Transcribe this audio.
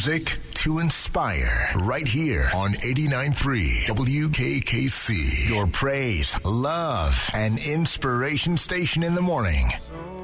Music to inspire. Right here on 89.3 WKKC. Your praise, love, and inspiration station in the morning.